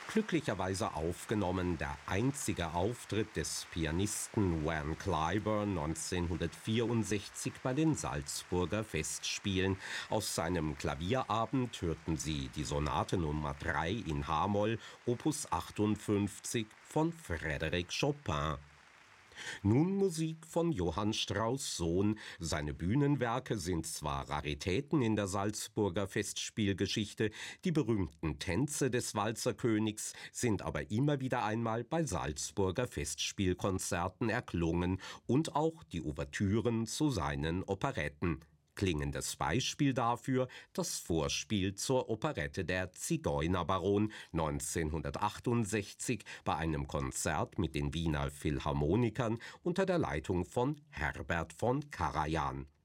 Glücklicherweise aufgenommen der einzige Auftritt des Pianisten Van Cliburn 1964 bei den Salzburger Festspielen. Aus seinem Klavierabend hörten Sie die Sonate Nummer 3 in h-Moll, Opus 58 von Frédéric Chopin. Nun Musik von Johann Strauss Sohn. Seine Bühnenwerke sind zwar Raritäten in der Salzburger Festspielgeschichte, die berühmten Tänze des Walzerkönigs sind aber immer wieder einmal bei Salzburger Festspielkonzerten erklungen und auch die Ouvertüren zu seinen Operetten. Klingendes Beispiel dafür das Vorspiel zur Operette Der Zigeunerbaron 1968 bei einem Konzert mit den Wiener Philharmonikern unter der Leitung von Herbert von Karajan.